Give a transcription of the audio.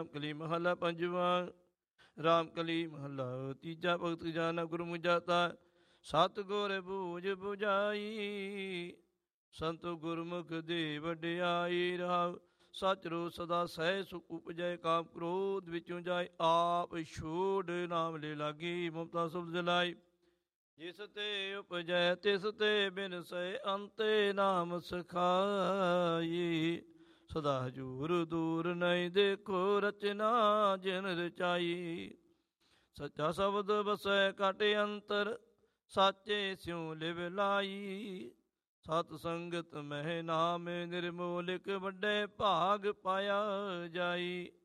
ਕਲੀ ਮਹੱਲਾ ਪੰਜਵਾਂ। ਰਾਮ ਕਲੀ ਮਹੱਲਾ ਤੀਜਾ। ਭਗਤ ਜਾਨਾ ਗੁਰਮੁ ਜਾਤਾ, ਸਤਿਗੁਰ ਬੂਝ ਬੁਝਾਈ। ਸੰਤ ਗੁਰਮੁਖ ਦੇ ਵਡਿਆਈ ਰਹਾਉ, ਸਚ ਰੋ ਸਦਾ ਸਹਿ ਸੁਖ ਉਪਜੈ। ਕਾਮ ਕ੍ਰੋਧ ਵਿੱਚੋਂ ਜਾਏ, ਆਪ ਛੋੜ ਨਾਮ ਲੈ ਲਾਗੀ। ਮਮਤਾ ਸ਼ਬਦ ਜਲਾਈ, ਜਿਸ ਤੇ ਉਪਜੈ ਤਿਸ ਤੇ ਬਿਨਸੈ। ਅੰਤੇ ਨਾਮ ਸਖਾਈ, ਸਦਾ ਹਜੂਰ ਦੂਰ ਨਹੀਂ। ਦੇਖੋ ਰਚਨਾ ਜਿਨ ਰਚਾਈ, ਸੱਚਾ ਸ਼ਬਦ ਵਸੈ ਘਟ ਅੰਤਰ। ਸਾਚੇ ਸਿਉ ਲਿਵ ਲਾਈ, ਸਤ ਸੰਗਤ ਮਹਿ ਨਾਮ ਨਿਰਮੋਲਕ। ਵੱਡੇ ਭਾਗ ਪਾਇਆ ਜਾਈ।